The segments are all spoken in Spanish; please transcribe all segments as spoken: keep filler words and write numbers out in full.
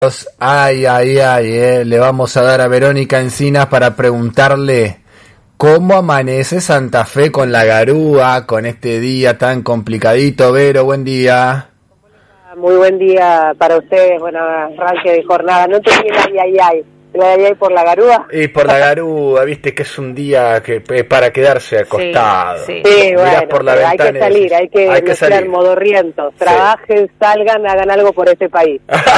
Ay, ay, ay, eh. Le vamos a dar a Verónica Encinas para preguntarle cómo amanece Santa Fe con la garúa, con este día tan complicadito. Vero, buen día. Muy buen día para ustedes, bueno, arranque de jornada. No te digas ay, ay, ay. ¿Ay, ay, por la garúa? Y por la garúa, viste que es un día que es para quedarse acostado. Sí, sí. Sí, bueno, por la hay que salir, hay que, hay que salir modorrientos. Trabajen, sí. Salgan, hagan algo por este país.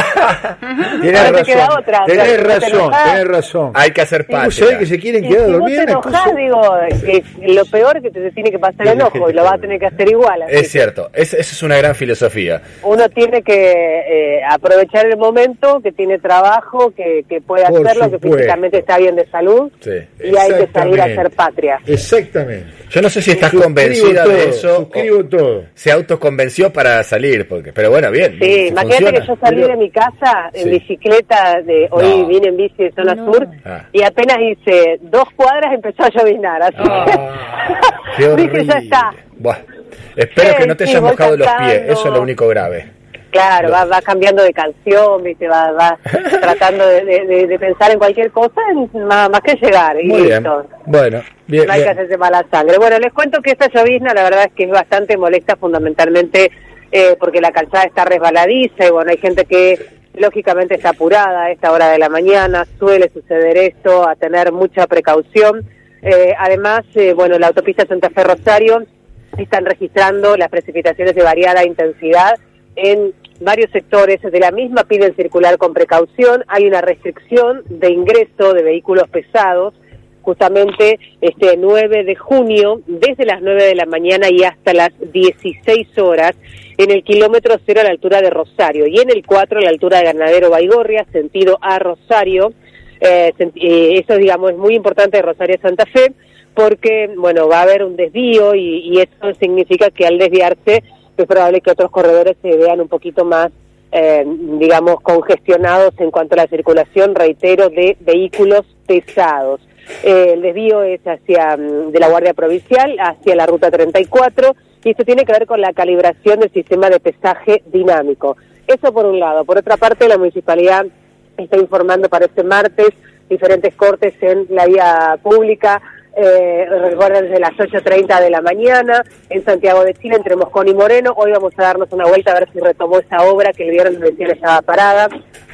Tienes razón, queda otra, tenés o sea, razón, tenés razón. Hay que hacer patria. ¿Vos sabés que se quieren quedar dormidos? Si vos te enojás, digo, que lo peor es que te tiene que pasar el enojo y lo vas a tener que hacer igual. Es que cierto, esa es una gran filosofía. Uno tiene que eh, aprovechar el momento, que tiene trabajo, que, que puede hacer lo que físicamente está bien de salud, sí, y hay que salir a hacer patria. Exactamente. Yo no sé si estás suscribo convencida todo, de eso. Suscribo todo. Se autoconvenció para salir, porque, pero bueno, bien. Sí, imagínate que yo salí pero, de mi casa en sí. bicicleta, de hoy no. vine en bici de zona no. sur, ah. y apenas hice dos cuadras empezó a lloviznar, así ah, que dije ya está. Buah. Espero sí, que no te hayas sí, mojado los pies, eso es lo único grave. Claro, va, va cambiando de canción, ¿viste? Va, va tratando de, de, de pensar en cualquier cosa, más, más que llegar. Y Muy listo. Bien. Bueno, bien. No hay bien. que hacerse mala sangre. Bueno, les cuento que esta llovizna, la verdad es que es bastante molesta, fundamentalmente eh, porque la calzada está resbaladiza y bueno, hay gente que lógicamente está apurada a esta hora de la mañana, suele suceder esto, a tener mucha precaución. Eh, además, eh, bueno, la autopista Santa Fe Rosario están registrando las precipitaciones de variada intensidad en varios sectores de la misma, piden circular con precaución. Hay una restricción de ingreso de vehículos pesados justamente este nueve de junio, desde las nueve de la mañana y hasta las dieciséis horas, en el kilómetro cero a la altura de Rosario, y en el cuatro a la altura de Ganadero Baigorria, sentido a Rosario. Eh, eso, digamos, es muy importante de Rosario a Santa Fe, porque, bueno, va a haber un desvío y, y eso significa que al desviarse es probable que otros corredores se vean un poquito más, eh, digamos, congestionados en cuanto a la circulación, reitero, de vehículos pesados. Eh, el desvío es hacia de la Guardia Provincial hacia la Ruta treinta y cuatro, y esto tiene que ver con la calibración del sistema de pesaje dinámico. Eso por un lado. Por otra parte, la Municipalidad está informando para este martes diferentes cortes en la vía pública. Eh, recuerden, desde las ocho treinta de la mañana en Santiago de Chile, entre Moscón y Moreno. Hoy vamos a darnos una vuelta a ver si retomó esa obra que el viernes recién estaba parada.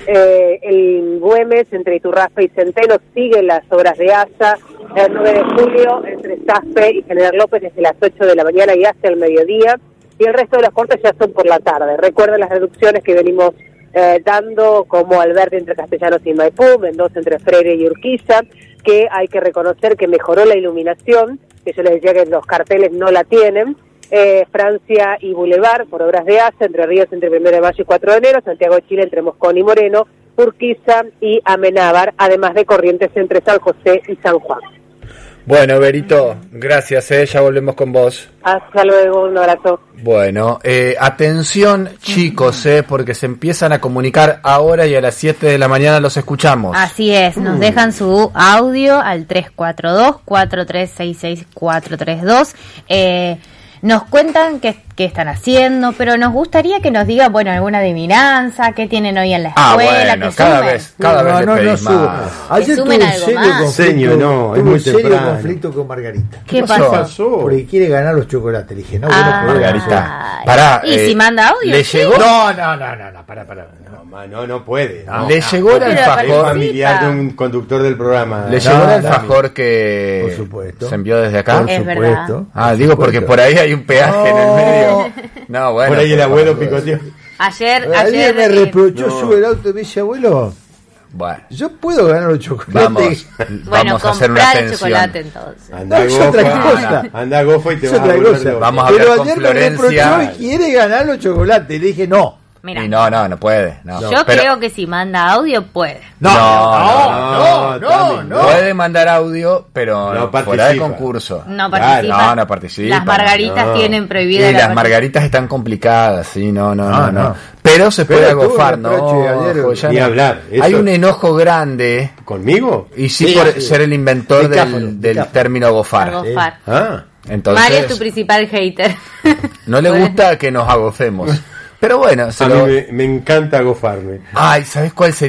Eh, el Güemes, entre Iturraspe y Centeno, siguen las obras de A S A. El nueve de julio, entre Saspe y General López, desde las ocho de la mañana y hasta el mediodía. Y el resto de los cortes ya son por la tarde. Recuerden las reducciones que venimos eh, dando, como Alberti entre Castellanos y Maipú, Mendoza entre Freire y Urquiza, que hay que reconocer que mejoró la iluminación, que yo les decía que los carteles no la tienen. eh, Francia y Boulevard, por obras de A S A, Entre Ríos entre primero de mayo y cuatro de enero, Santiago de Chile entre Moscón y Moreno, Urquiza y Amenábar, además de Corrientes entre San José y San Juan. Bueno, Berito, gracias, eh, ya volvemos con vos. Hasta luego, un abrazo. Bueno, eh, atención chicos, eh, porque se empiezan a comunicar ahora y a las siete de la mañana los escuchamos. Así es, nos uh. dejan su audio al tres cuatro dos, cuatro tres seis seis, cuatro tres dos. Eh, nos cuentan qué, qué están haciendo, pero nos gustaría que nos digan, bueno, alguna adivinanza, qué tienen hoy en la escuela. Ah, bueno, que cada sumen. vez, cada no, vez no, le no, pedís no más. Ayer tuve un serio conflicto, Señor, no, es tuve muy un serio temprano. conflicto con Margarita. ¿Qué, ¿Qué pasó? pasó? Porque quiere ganar los chocolates. Le dije, no, ah, bueno, Margarita, pará. ¿Y eh, si manda audio? ¿Le llegó? No, no, no, no, no, pará, pará. No, no, no puede. No, le no, llegó el alfajor familiar de un conductor del programa. Le llegó el alfajor que por supuesto. se envió desde acá. Por es supuesto. Verdad. Ah, digo porque por ahí hay un peaje no. en el medio. No, bueno. Por ahí el abuelo picoteó. Ayer, ayer, ayer me eh, reprochó, no. sube el auto y me dice, abuelo, bueno, yo puedo ganar los chocolates. Vamos, bueno, vamos a hacer una comprar el atención. chocolate entonces. Anda No, es gofa, otra cosa. Anda gofa y te Es vas a otra volver cosa. loco. Vamos a hablar Pero con ayer Florencia. me reprochó y quiere ganar los chocolates. Le dije, no. Mira, Y no, no, no puede. No. yo Pero creo que si manda audio puede. No, no, no, no, no. puede mandar audio, pero No fuera de participa. concurso. No Claro, participa. no, no participa. Las margaritas no. tienen prohibida Sí, la las participación. margaritas están complicadas, sí, no, no, No, no, no. no. Pero se puede Pero tuvo agofar, un ¿no? reproche ayer, Ojo, ya ni no. hablar, eso- Hay un enojo grande, ¿Conmigo? y sí, Sí, por sí. ser el inventor Decáforo, del, del decáforo. término agofar. Agofar. Ah. Entonces, María es tu principal hater. no le gusta que nos agofemos. Pero bueno, se A lo... mí me, me encanta gofarme. Ay, ¿sabes cuál sería?